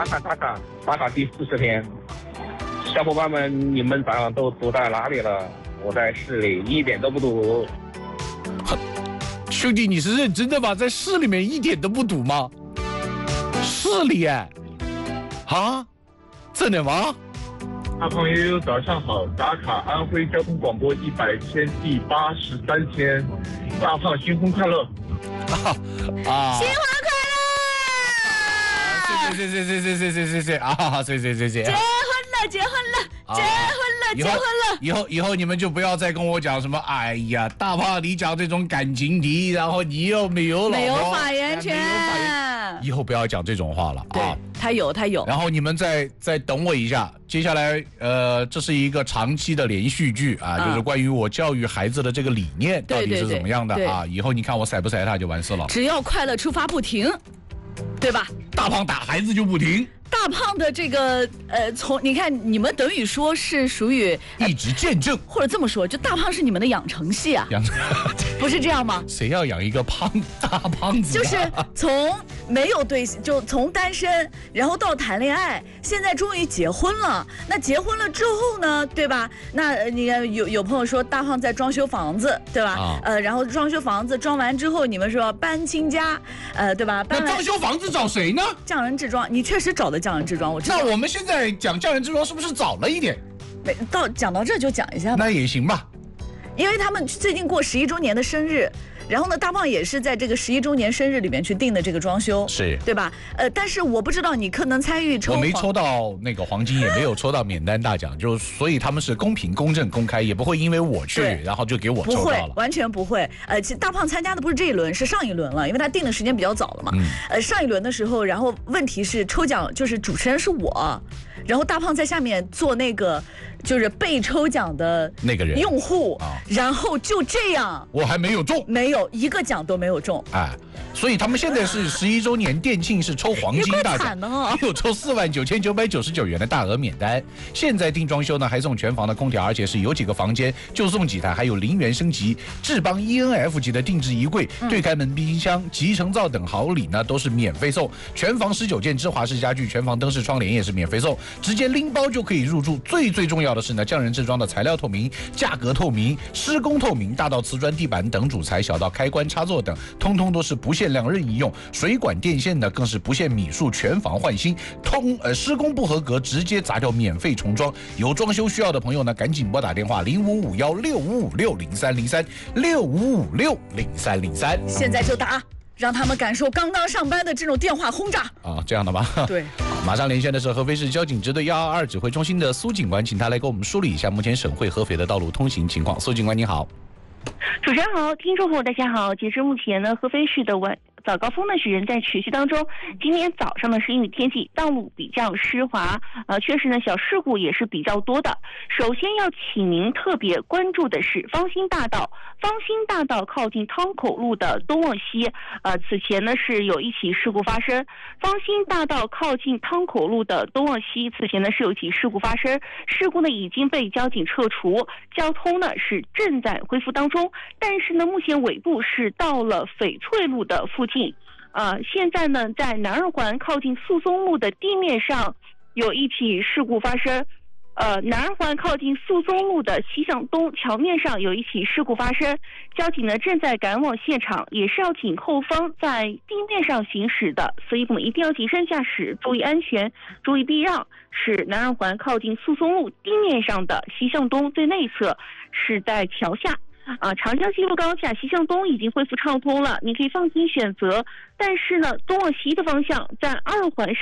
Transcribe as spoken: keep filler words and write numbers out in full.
打卡打卡打卡第四十天，小伙伴们，你们早上都堵在哪里了？我在市里一点都不堵。 兄弟，你是认真的吗？在市里面一点都不堵吗？市里哎，啊，真的吗？ 大胖悠悠早上好，打卡安徽交通广播一百天第八十三天，大胖新婚快乐！ 啊，新婚快乐！谢谢谢谢谢谢谢谢谢啊！谢谢谢谢。 结婚了，结婚了，结婚了，结婚了！ 以后以后你们就不要再跟我讲什么，哎呀，大胖你讲这种感情题，然后你又没有老婆， 没有发言权， 以后不要讲这种话了啊！ 他有，他有。 然后你们再再等我一下，接下来呃，这是一个长期的连续剧啊，嗯、就是关于我教育孩子的这个理念到底是怎么样的对对对啊？以后你看我甩不甩他就完事了。 只要快乐出发不停，对吧？ 大胖打孩子就不停。 大胖的这个呃，从你看你们等于说是属于、 呃、一直见证， 或者这么说，就大胖是你们的养成系啊， 养成不是这样吗？ 谁要养一个胖大胖子、啊？ 就是从没有对，就从单身，然后到谈恋爱，现在终于结婚了。那结婚了之后呢，对吧？那你看有有朋友说大胖在装修房子，对吧？啊、呃，然后装修房子装完之后，你们说搬亲家，呃，对吧？ 那装修房子找谁呢？ 匠人制装，你确实找的匠人制装，我知道。 那我们现在讲匠人制装是不是早了一点？ 没到讲到这就讲一下吧。 那也行吧， 因为他们最近过十一周年的生日。然后呢，大胖也是在这个十一周年生日里面去定的这个装修， 是对吧？呃，但是我不知道你可能参与抽， 我没抽到那个黄金，也没有抽到免单大奖，就所以他们是公平、公正、公开，也不会因为我去，然后就给我抽到了， 不会，完全不会。呃，其实大胖参加的不是这一轮，是上一轮了，因为他定的时间比较早了嘛。嗯、呃，上一轮的时候，然后问题是抽奖就是主持人是我，然后大胖在下面做那个就是被抽奖的那个人用户，啊、然后就这样， 我还没有中， 没有一个奖都没有中， 哎，所以他们现在是十一周年店庆是抽黄金大奖， 哦、 有抽四万九千九百九十九元的大额免单。现在订装修呢，还送全房的空调，而且是有几个房间就送几台，还有零元升级智邦 E N F 级的定制衣柜、嗯、对开门冰箱、集成灶等好礼呢，都是免费送。全房十九件芝华士家具，全房灯饰窗帘也是免费送，直接拎包就可以入住。最最重要的是呢，匠人制装的材料透明、价格透明、施工透明，大到瓷砖地板等主材，小到开关插座等，通通都是不限量任意用。水管电线呢更是不限米数，全房换新。通呃施工不合格直接砸掉，免费重装。有装修需要的朋友呢，赶紧拨打电话零五五幺六五五六零三零三六五五六零三零三， 现在就打，让他们感受刚刚上班的这种电话轰炸啊！这样的吗？ 对。 马上连线的是合肥市交警支队一二二指挥中心的苏警官，请他来给我们梳理一下目前省会合肥的道路通行情况。苏警官您好。 主持人好，听众朋友大家好。截至目前呢，合肥市的晚早高峰呢是仍在持续当中。今天早上呢是因为天气道路比较湿滑，呃，确实呢小事故也是比较多的。首先要请您特别关注的是方兴大道，方兴大道靠近汤口路的东往西，呃，此前呢是有一起事故发生。方兴大道靠近汤口路的东往西，此前呢是有一起事故发生，事故呢已经被交警撤除，交通呢是正在恢复当中。但是呢，目前尾部是到了翡翠路的附近。呃，现在呢，在南二环靠近诉松路的地面上有一起事故发生。呃，南二环靠近诉松路的西向东桥面上有一起事故发生，交警呢正在赶往现场，也是要请后方在地面上行驶的，所以我们一定要谨慎驾驶，注意安全，注意避让。是南二环靠近诉松路地面上的西向东最内侧，是在桥下。啊，长江西路高架西向东已经恢复畅通了，你可以放心选择。但是呢，东往西的方向在二环上。